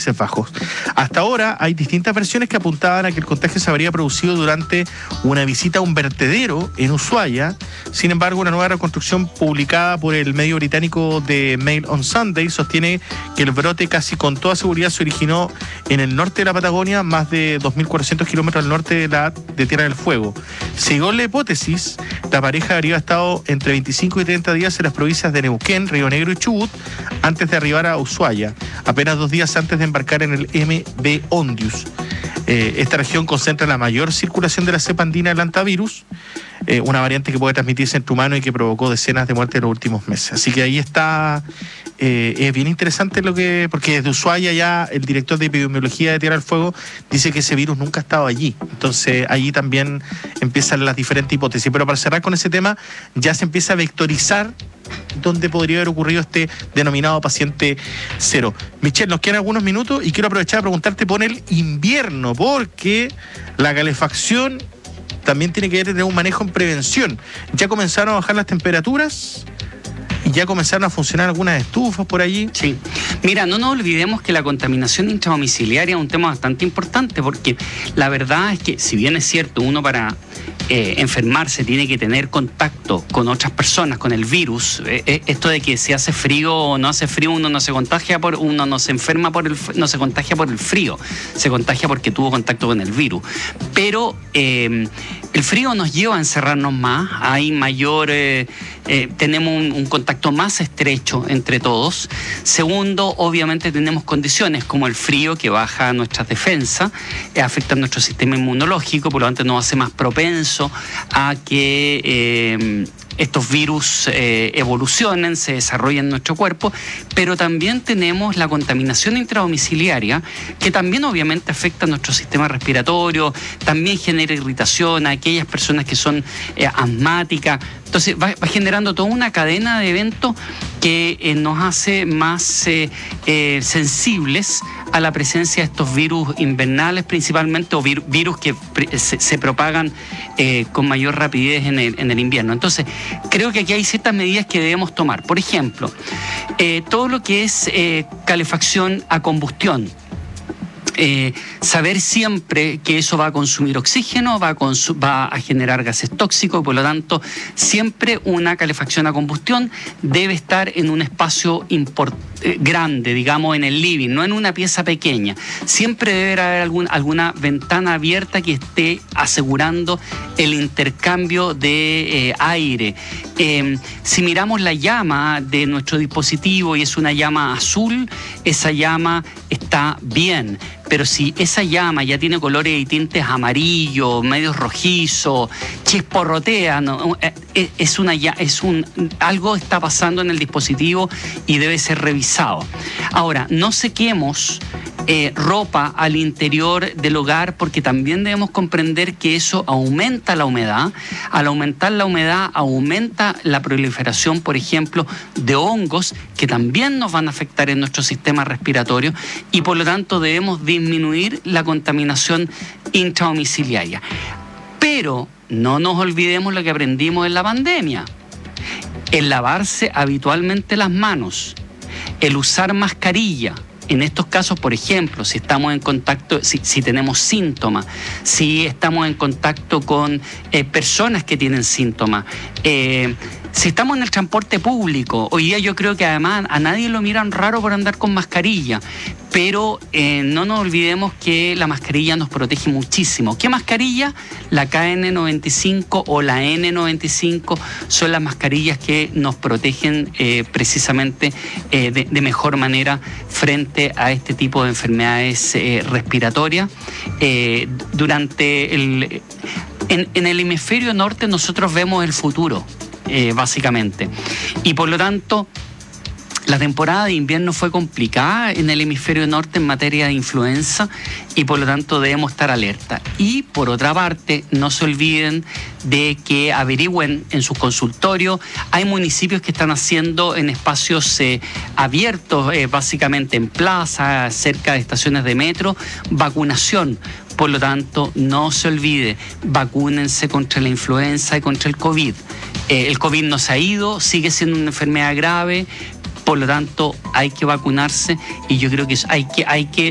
Países Bajos. Hasta ahora hay distintas versiones que apuntaban a que el contagio se habría producido durante una visita a un vertedero en Ushuaia. Sin embargo, una nueva reconstrucción publicada por el medio británico The Mail on Sunday sostiene que el brote casi con toda seguridad se originó en el norte de la Patagonia, más de 2.400 kilómetros al norte de Tierra del Fuego. Según la hipótesis, la pareja habría estado entre 25 y 30 días en las provincias de Neuquén, Río Negro y Chubut antes de arribar a Ushuaia, apenas 2 días antes de embarcar en el MV Ondius. Esta región concentra la mayor circulación de la cepa andina del hantavirus, una variante que puede transmitirse entre humanos y que provocó decenas de muertes en los últimos meses. Así que ahí está, es bien interesante porque desde Ushuaia ya el director de epidemiología de Tierra del Fuego dice que ese virus nunca ha estado allí. Entonces allí también empiezan las diferentes hipótesis. Pero para cerrar con ese tema, ya se empieza a vectorizar dónde podría haber ocurrido este denominado paciente cero. Michelle, nos quedan algunos minutos y quiero aprovechar a preguntarte por el invierno, porque la calefacción también tiene que tener un manejo en prevención. ¿Ya comenzaron a bajar las temperaturas? ¿Y ya comenzaron a funcionar algunas estufas por allí? Sí. Mira, no nos olvidemos que la contaminación intradomiciliaria es un tema bastante importante, porque la verdad es que, si bien es cierto, uno para enfermarse tiene que tener contacto con otras personas, con el virus, esto de que si hace frío o no hace frío, uno no se contagia uno no se enferma no se contagia por el frío, se contagia porque tuvo contacto con el virus. Pero el frío nos lleva a encerrarnos más, hay mayor, tenemos un contacto más estrecho entre todos. Segundo, obviamente tenemos condiciones como el frío que baja nuestras defensas, afecta nuestro sistema inmunológico, por lo tanto nos hace más propenso a que estos virus evolucionen, se desarrollen en nuestro cuerpo, pero también tenemos la contaminación intradomiciliaria, que también obviamente afecta a nuestro sistema respiratorio, también genera irritación a aquellas personas que son asmáticas. Entonces va generando toda una cadena de eventos que nos hace más sensibles a la presencia de estos virus invernales principalmente, o virus que se propagan con mayor rapidez en el invierno. Entonces, creo que aquí hay ciertas medidas que debemos tomar. Por ejemplo, todo lo que es calefacción a combustión. Saber siempre que eso va a consumir oxígeno, va a generar gases tóxicos, por lo tanto, siempre una calefacción a combustión debe estar en un espacio grande, digamos en el living, no en una pieza pequeña. Siempre debe haber alguna ventana abierta que esté asegurando el intercambio de aire. Si miramos la llama de nuestro dispositivo y es una llama azul, esa llama está bien. Pero si esa llama ya tiene colores y tintes amarillo, medios rojizo, chisporrotea, ¿no? Algo está pasando en el dispositivo y debe ser revisado. Ahora, no sequemos ropa al interior del hogar, porque también debemos comprender que eso aumenta la humedad. Al aumentar la humedad, aumenta la proliferación, por ejemplo, de hongos que también nos van a afectar en nuestro sistema respiratorio, y por lo tanto debemos disminuir la contaminación intradomiciliaria. Pero no nos olvidemos lo que aprendimos en la pandemia: el lavarse habitualmente las manos, el usar mascarilla. En estos casos, por ejemplo, si estamos en contacto, si tenemos síntomas, si estamos en contacto con personas que tienen síntomas, si estamos en el transporte público, hoy día yo creo que además a nadie lo miran raro por andar con mascarilla, pero no nos olvidemos que la mascarilla nos protege muchísimo. ¿Qué mascarilla? La KN95 o la N95 son las mascarillas que nos protegen precisamente de mejor manera frente a este tipo de enfermedades respiratorias. En el hemisferio norte nosotros vemos el futuro, básicamente, y por lo tanto la temporada de invierno fue complicada en el hemisferio norte en materia de influenza, y por lo tanto debemos estar alerta. Y por otra parte, no se olviden de que averigüen en sus consultorios. Hay municipios que están haciendo en espacios abiertos, básicamente en plazas, cerca de estaciones de metro, vacunación. Por lo tanto, no se olvide, vacúnense contra la influenza y contra el COVID. El COVID no se ha ido, sigue siendo una enfermedad grave. Por lo tanto, hay que vacunarse, y yo creo que hay que